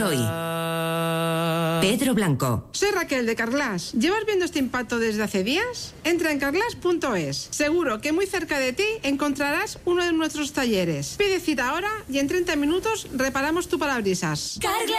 hoy. Pedro Blanco. Soy Raquel de Carglass. ¿Llevas viendo este impacto desde hace días? Entra en carglass.es. Seguro que muy cerca de ti encontrarás uno de nuestros talleres. Pide cita ahora y en 30 minutos reparamos tu parabrisas. Carglass